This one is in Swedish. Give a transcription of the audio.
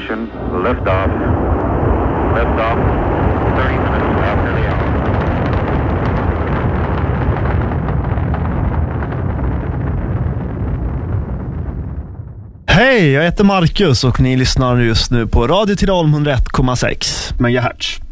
ignition, lift off. Lift off, 30 minutes after the hour. Hej, jag heter Marcus och ni lyssnar just nu på Radio Tirol 101,6 MHz.